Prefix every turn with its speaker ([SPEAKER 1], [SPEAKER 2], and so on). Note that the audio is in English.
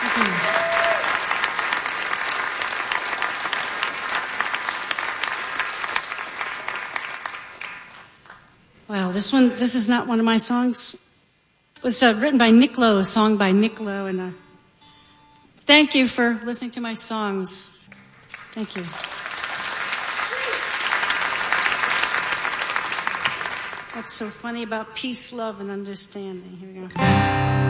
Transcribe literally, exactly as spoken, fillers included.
[SPEAKER 1] Wow, this one, this is not one of my songs. It was uh, written by Nick Lowe, a song by Nick Lowe, and uh, thank you for listening to my songs. Thank you. What's so funny about peace, love, and understanding? Here we go.